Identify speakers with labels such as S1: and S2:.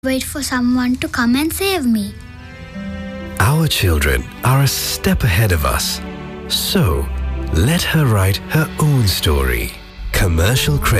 S1: wait for someone to come and save me.
S2: Our children are a step ahead of us. So, let her write her own story. Commercial credit.